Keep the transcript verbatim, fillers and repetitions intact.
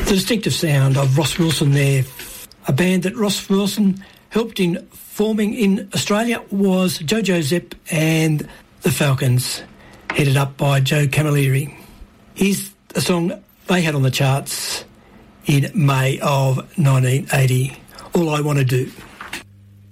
The distinctive sound of Ross Wilson there. A band that Ross Wilson helped in forming in Australia was Jojo Zep and the Falcons, headed up by Joe Camilleri. Here's a song they had on the charts in May of nineteen eighty, All I Want to Do.